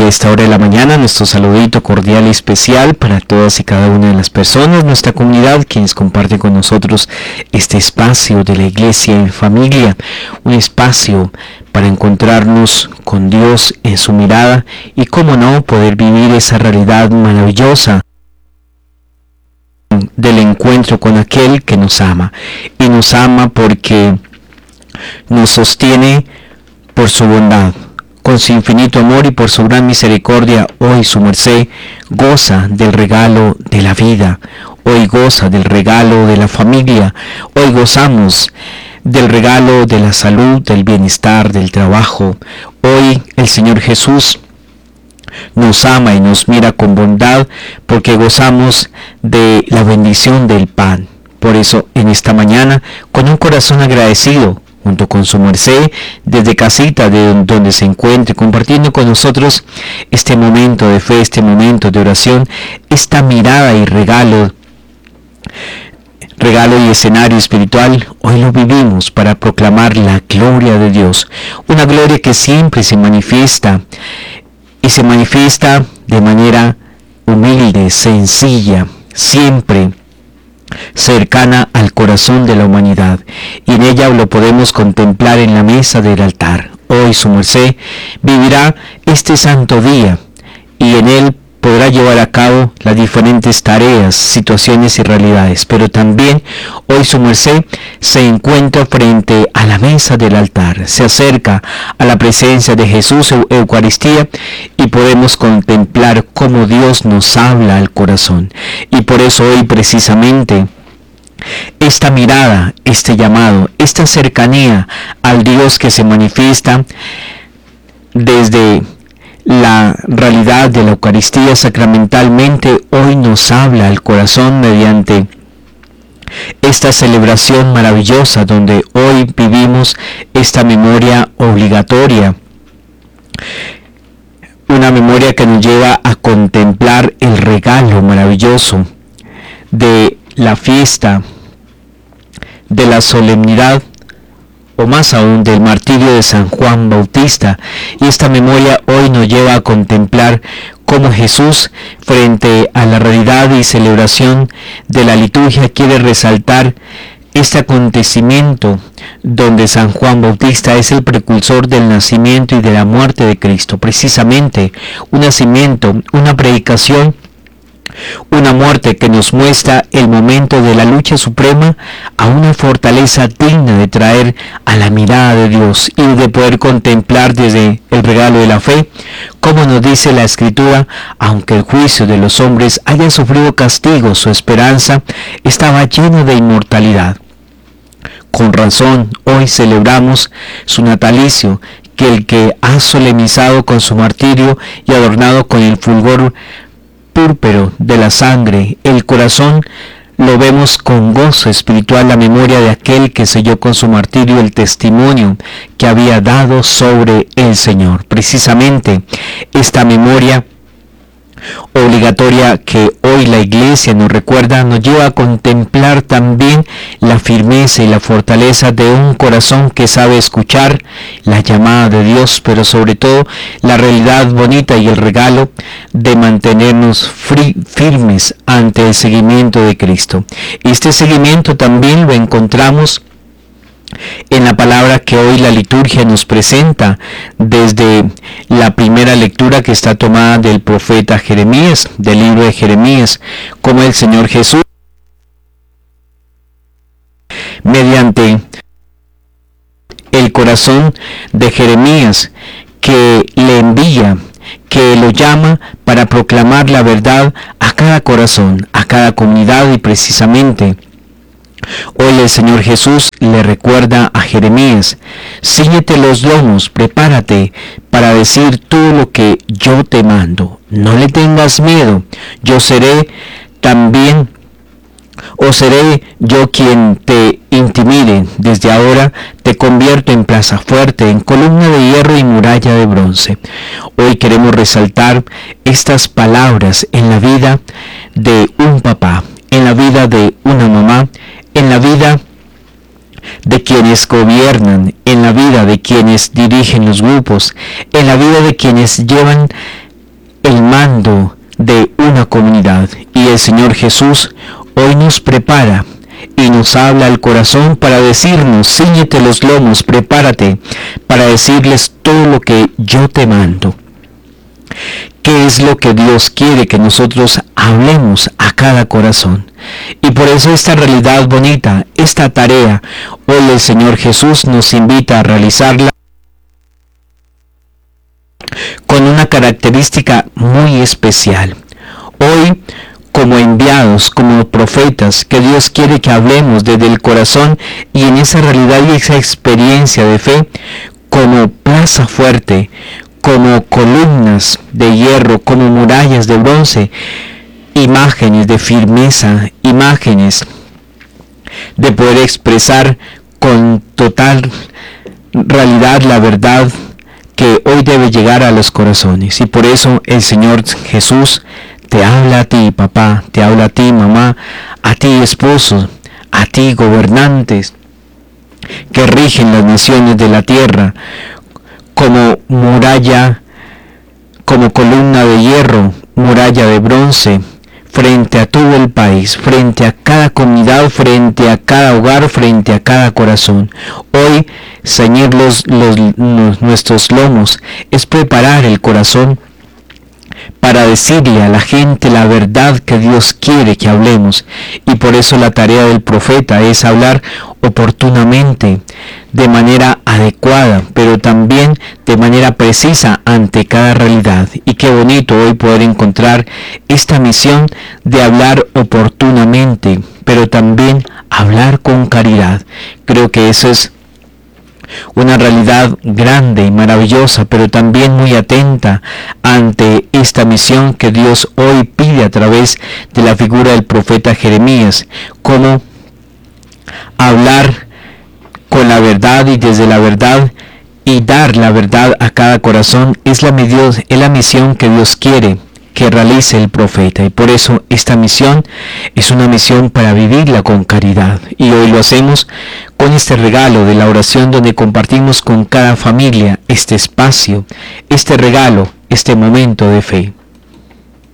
esta hora de la mañana nuestro saludito cordial y especial para todas y cada una de las personas, nuestra comunidad, quienes comparten con nosotros este espacio de la Iglesia en Familia, un espacio para encontrarnos con Dios en su mirada y, cómo no, poder vivir esa realidad maravillosa del encuentro con aquel que nos ama, y nos ama porque nos sostiene por su bondad. Con su infinito amor y por su gran misericordia, hoy su merced goza del regalo de la vida, hoy goza del regalo de la familia, hoy gozamos del regalo de la salud, del bienestar, del trabajo. Hoy el Señor Jesús nos ama y nos mira con bondad porque gozamos de la bendición del pan. Por eso en esta mañana, con un corazón agradecido, junto con su merced, desde casita de donde se encuentre, compartiendo con nosotros este momento de fe, este momento de oración, esta mirada y regalo y escenario espiritual, hoy lo vivimos para proclamar la gloria de Dios, una gloria que siempre se manifiesta, y se manifiesta de manera humilde, sencilla, siempre cercana al corazón de la humanidad, y en ella lo podemos contemplar en la mesa del altar. Hoy su merced vivirá este santo día y en él podrá llevar a cabo las diferentes tareas, situaciones y realidades, pero también hoy su merced se encuentra frente a la mesa del altar, se acerca a la presencia de Jesús en Eucaristía y podemos contemplar cómo Dios nos habla al corazón. Y por eso hoy precisamente esta mirada, este llamado, esta cercanía al Dios que se manifiesta desde la realidad de la Eucaristía sacramentalmente, hoy nos habla al corazón mediante esta celebración maravillosa donde hoy vivimos esta memoria obligatoria, una memoria que nos lleva a contemplar el regalo maravilloso de la fiesta, de la solemnidad, o más aún del martirio de San Juan Bautista. Y esta memoria hoy nos lleva a contemplar cómo Jesús, frente a la realidad y celebración de la liturgia, quiere resaltar este acontecimiento donde San Juan Bautista es el precursor del nacimiento y de la muerte de Cristo. Precisamente un nacimiento, una predicación, una muerte que nos muestra el momento de la lucha suprema a una fortaleza digna de traer a la mirada de Dios y de poder contemplar desde el regalo de la fe, como nos dice la Escritura: aunque el juicio de los hombres haya sufrido castigo, su esperanza estaba llena de inmortalidad. Con razón, hoy celebramos su natalicio, que el que ha solemnizado con su martirio y adornado con el fulgor púrpero de la sangre el corazón, lo vemos con gozo espiritual la memoria de aquel que selló con su martirio el testimonio que había dado sobre el Señor. Precisamente esta memoria obligatoria que hoy la Iglesia nos recuerda nos lleva a contemplar también la firmeza y la fortaleza de un corazón que sabe escuchar la llamada de Dios, pero sobre todo la realidad bonita y el regalo de mantenernos firmes ante el seguimiento de Cristo. Este seguimiento también lo encontramos en la palabra que hoy la liturgia nos presenta desde la primera lectura, que está tomada del profeta Jeremías, del libro de Jeremías, como el Señor Jesús, mediante el corazón de Jeremías, que le envía, que lo llama para proclamar la verdad a cada corazón, a cada comunidad. Y precisamente hoy el Señor Jesús le recuerda a Jeremías: cíñete los lomos, prepárate para decir todo lo que yo te mando. No le tengas miedo, yo seré también, o seré yo quien te intimide. Desde ahora te convierto en plaza fuerte, en columna de hierro y muralla de bronce. Hoy queremos resaltar estas palabras en la vida de un papá, en la vida de una mamá, en la vida de quienes gobiernan, en la vida de quienes dirigen los grupos, en la vida de quienes llevan el mando de una comunidad. Y el Señor Jesús hoy nos prepara y nos habla al corazón para decirnos: cíñete los lomos, prepárate para decirles todo lo que yo te mando. ¿Qué es lo que Dios quiere que nosotros hablemos a cada corazón? Y por eso esta realidad bonita, esta tarea, hoy el Señor Jesús nos invita a realizarla con una característica muy especial. Hoy, como enviados, como profetas, que Dios quiere que hablemos desde el corazón y en esa realidad y esa experiencia de fe, como plaza fuerte, como columnas de hierro, como murallas de bronce, imágenes de firmeza, imágenes de poder expresar con total realidad la verdad que hoy debe llegar a los corazones. Y por eso el Señor Jesús te habla a ti, papá, te habla a ti, mamá, a ti, esposo, a ti, gobernantes que rigen las naciones de la tierra, como muralla, como columna de hierro, muralla de bronce, frente a todo el país, frente a cada comunidad, frente a cada hogar, frente a cada corazón. Hoy, ceñir nuestros lomos es preparar el corazón para decirle a la gente la verdad que Dios quiere que hablemos. Y por eso la tarea del profeta es hablar oportunamente, de manera adecuada, pero también de manera precisa ante cada realidad. Y qué bonito hoy poder encontrar esta misión de hablar oportunamente, pero también hablar con caridad. Creo que eso es una realidad grande y maravillosa, pero también muy atenta ante esta misión que Dios hoy pide a través de la figura del profeta Jeremías, como hablar con la verdad y desde la verdad y dar la verdad a cada corazón es la misión que Dios quiere que realice el profeta. Y por eso esta misión es una misión para vivirla con caridad. Y hoy lo hacemos con este regalo de la oración, donde compartimos con cada familia este espacio, este regalo, este momento de fe.